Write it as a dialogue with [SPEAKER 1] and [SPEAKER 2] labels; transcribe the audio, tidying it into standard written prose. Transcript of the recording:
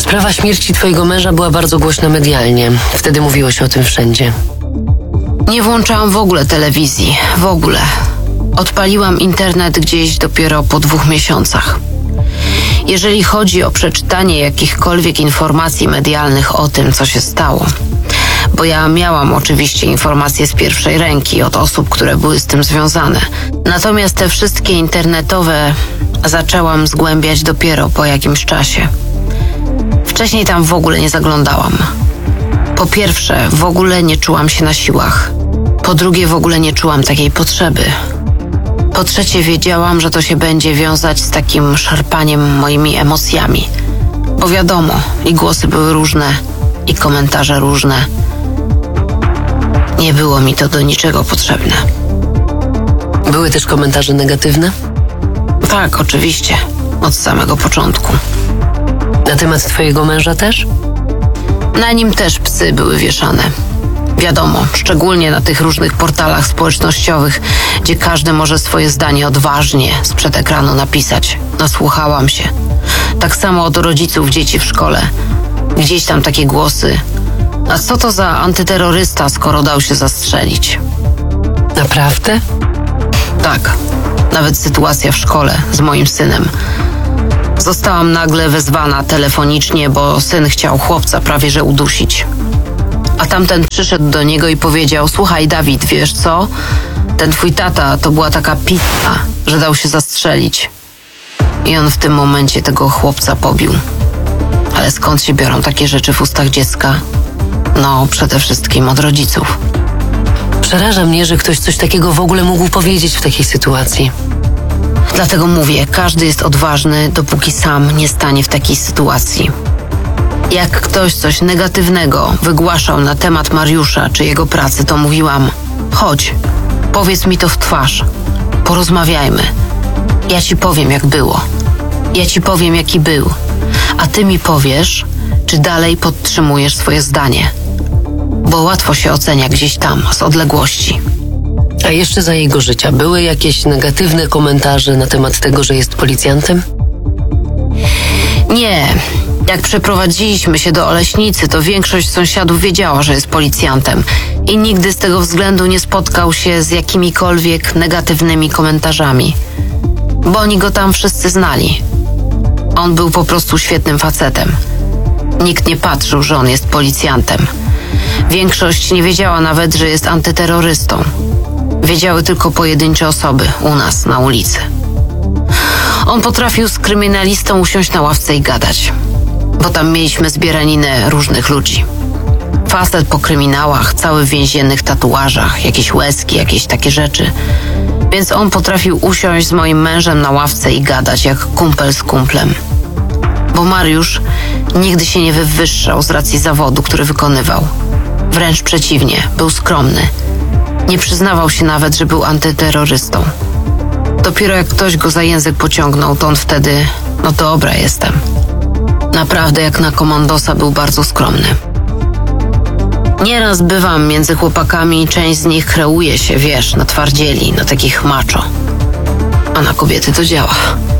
[SPEAKER 1] Sprawa śmierci twojego męża była bardzo głośna medialnie. Wtedy mówiło się o tym wszędzie.
[SPEAKER 2] Nie włączałam w ogóle telewizji. W ogóle. Odpaliłam internet gdzieś dopiero po 2 miesiącach. Jeżeli chodzi o przeczytanie jakichkolwiek informacji medialnych o tym, co się stało, bo ja miałam oczywiście informacje z pierwszej ręki od osób, które były z tym związane. Natomiast te wszystkie internetowe zaczęłam zgłębiać dopiero po jakimś czasie. Wcześniej tam w ogóle nie zaglądałam. Po pierwsze, w ogóle nie czułam się na siłach. Po drugie, w ogóle nie czułam takiej potrzeby. Po trzecie, wiedziałam, że to się będzie wiązać z takim szarpaniem moimi emocjami. Bo wiadomo, i głosy były różne, i komentarze różne. Nie było mi to do niczego potrzebne.
[SPEAKER 1] Były też komentarze negatywne?
[SPEAKER 2] Tak, oczywiście. Od samego początku.
[SPEAKER 1] Na temat twojego męża też?
[SPEAKER 2] Na nim też psy były wieszane. Wiadomo, szczególnie na tych różnych portalach społecznościowych, gdzie każdy może swoje zdanie odważnie sprzed ekranu napisać. Nasłuchałam się. Tak samo od rodziców dzieci w szkole. Gdzieś tam takie głosy. A co to za antyterrorysta, skoro dał się zastrzelić?
[SPEAKER 1] Naprawdę?
[SPEAKER 2] Tak. Nawet sytuacja w szkole z moim synem. Zostałam nagle wezwana telefonicznie, bo syn chciał chłopca prawie że udusić. A tamten przyszedł do niego i powiedział: słuchaj, Dawid, wiesz co? Ten twój tata to była taka pizza, że dał się zastrzelić. I on w tym momencie tego chłopca pobił. Ale skąd się biorą takie rzeczy w ustach dziecka? No, przede wszystkim od rodziców.
[SPEAKER 1] Przeraża mnie, że ktoś coś takiego w ogóle mógł powiedzieć w takiej sytuacji.
[SPEAKER 2] Dlatego mówię, każdy jest odważny, dopóki sam nie stanie w takiej sytuacji. Jak ktoś coś negatywnego wygłaszał na temat Mariusza czy jego pracy, to mówiłam: chodź, powiedz mi to w twarz, porozmawiajmy. Ja ci powiem, jak było. Ja ci powiem, jaki był. A ty mi powiesz, czy dalej podtrzymujesz swoje zdanie. Bo łatwo się ocenia gdzieś tam, z odległości.
[SPEAKER 1] A jeszcze za jego życia były jakieś negatywne komentarze na temat tego, że jest policjantem?
[SPEAKER 2] Nie. Jak przeprowadziliśmy się do Oleśnicy, to większość sąsiadów wiedziała, że jest policjantem i nigdy z tego względu nie spotkał się z jakimikolwiek negatywnymi komentarzami. Bo oni go tam wszyscy znali. On był po prostu świetnym facetem. Nikt nie patrzył, że on jest policjantem. Większość nie wiedziała nawet, że jest antyterrorystą. Wiedziały tylko pojedyncze osoby u nas na ulicy. On potrafił z kryminalistą usiąść na ławce i gadać, bo tam mieliśmy zbieraninę różnych ludzi. Facet po kryminałach, cały w więziennych tatuażach, jakieś łezki, jakieś takie rzeczy. Więc on potrafił usiąść z moim mężem na ławce i gadać jak kumpel z kumplem. Bo Mariusz nigdy się nie wywyższał z racji zawodu, który wykonywał. Wręcz przeciwnie, był skromny. Nie przyznawał się nawet, że był antyterrorystą. Dopiero jak ktoś go za język pociągnął, to on wtedy: no dobra, jestem. Naprawdę jak na komandosa był bardzo skromny. Nieraz bywam między chłopakami i część z nich kreuje się, wiesz, na twardzieli, na takich macho. A na kobiety to działa.